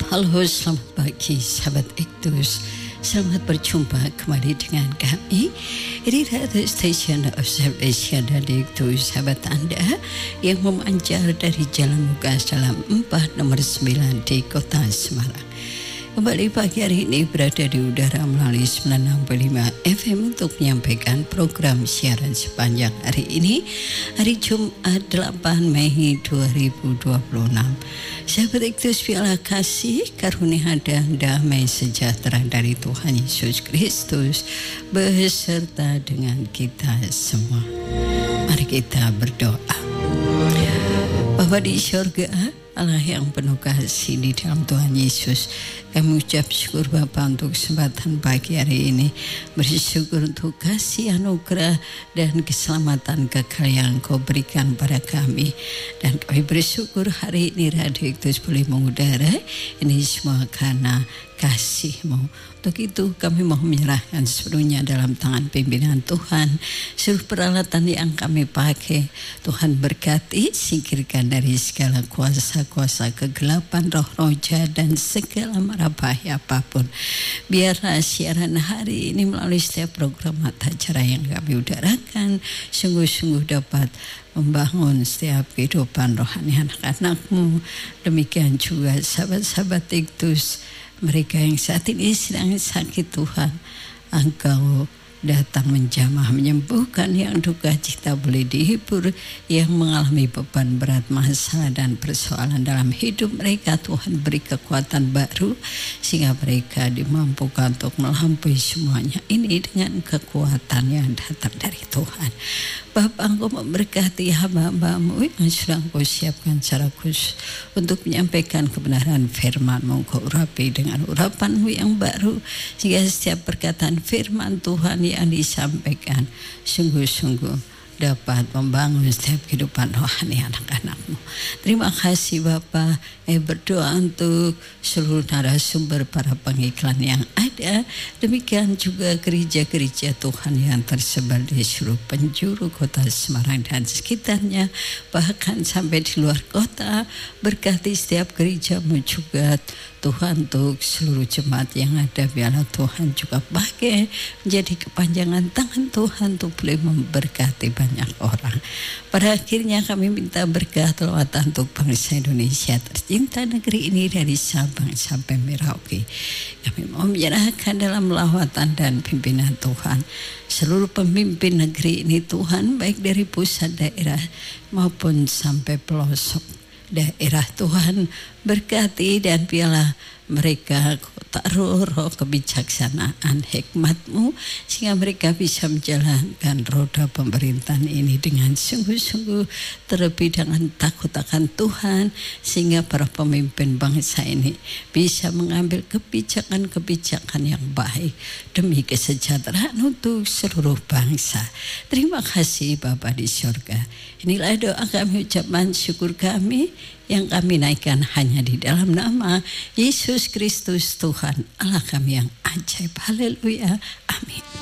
Halo, selamat pagi sahabat Ektus. Selamat berjumpa kembali dengan kami di Radio Station of Salvation dari Ektus, sahabat Anda yang memancar dari Jalan Lukas dalam 4 nomor 9 di Kota Semarang. Kembali pagi hari ini berada di udara melalui 96.5 FM untuk menyampaikan program siaran sepanjang hari ini, hari Jumat 8 Mei 2026. Sahabat Ektus, biarlah kasih, karunia dan damai sejahtera dari Tuhan Yesus Kristus beserta dengan kita semua. Mari kita berdoa. Bapa di surga, Allah yang penuh kasih di dalam Tuhan Yesus, kami ucap syukur Bapa untuk kesempatan pagi hari ini. Bersyukur untuk kasih, anugerah dan keselamatan kekal yang Kau berikan pada kami. Dan kami bersyukur hari ini Radio Ektus boleh mengudara. Ini semua karena kasih-Mu. Untuk itu kami mau menyerahkan sepenuhnya dalam tangan pimpinan Tuhan. Seluruh peralatan yang kami pakai, Tuhan berkati, singkirkan dari segala kuasa-kuasa kegelapan, roh jahat dan segala mara bahaya apapun. Biarlah siaran hari ini melalui setiap program mata acara yang kami udarakan sungguh-sungguh dapat membangun setiap kehidupan rohani anak-anak-Mu. Demikian juga sahabat-sahabat Ektus, mereka yang saat ini sedang sakit, Tuhan, Engkau datang menjamah, menyembuhkan, yang duka cita boleh dihibur, yang mengalami beban berat, masalah dan persoalan dalam hidup mereka, Tuhan beri kekuatan baru sehingga mereka dimampukan untuk melampaui semuanya ini dengan kekuatan yang datang dari Tuhan. Bapa, Engkau memberkati hamba-hamba-Mu yang sudah Engkau siapkan secara khusus untuk menyampaikan kebenaran firman-Mu. Engkau urapi dengan urapan-Mu yang baru sehingga setiap perkataan firman Tuhan yang disampaikan sungguh-sungguh dapat membangun setiap kehidupan rohani anak-anak-Mu. Terima kasih Bapa. Berdoa untuk seluruh narasumber para pengiklan yang ada. Demikian juga gereja-gereja Tuhan yang tersebar di seluruh penjuru Kota Semarang dan sekitarnya, bahkan sampai di luar kota. Berkati setiap gereja-Mu juga Tuhan, untuk seluruh jemaat yang ada. Biarlah Tuhan juga pakai menjadi kepanjangan tangan Tuhan untuk boleh memberkati banyak orang. Pada akhirnya kami minta berkat lawatan untuk bangsa Indonesia tercinta, negeri ini dari Sabang sampai Merauke. Kami mau menyerahkan dalam lawatan dan pimpinan Tuhan seluruh pemimpin negeri ini, Tuhan, baik dari pusat daerah maupun sampai pelosok daerah. Tuhan berkati dan biarlah mereka taruh roh kebijaksanaan, hikmat-Mu sehingga mereka bisa menjalankan roda pemerintahan ini dengan sungguh-sungguh, terlebih dengan takut akan Tuhan, sehingga para pemimpin bangsa ini bisa mengambil kebijakan-kebijakan yang baik demi kesejahteraan untuk seluruh bangsa. Terima kasih Bapa di surga. Inilah doa kami, ucapan syukur kami yang kami naikkan hanya di dalam nama Yesus Kristus Tuhan Allah kami yang ajaib. Haleluya. Amin.